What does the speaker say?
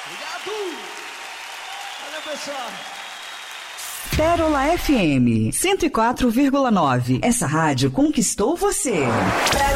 Obrigado! Valeu, pessoal! Pérola FM 104,9. Essa rádio conquistou você.